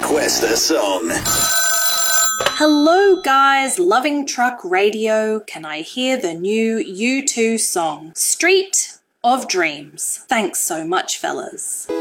Request a song. Hello guys, loving truck radio. Can I hear the new U2 song, Street of Dreams? Thanks so much, fellas.